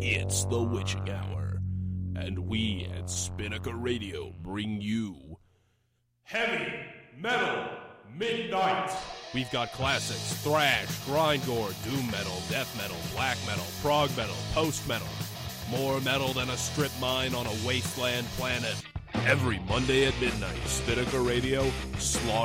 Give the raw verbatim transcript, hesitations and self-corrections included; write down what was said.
It's the witching hour, and we at Spinnaker Radio bring you Heavy Metal Midnight. We've got classics, thrash, grindcore, doom metal, death metal, black metal, prog metal, post metal. More metal than a strip mine on a wasteland planet. Every Monday at midnight, Spinnaker Radio, Slaughter.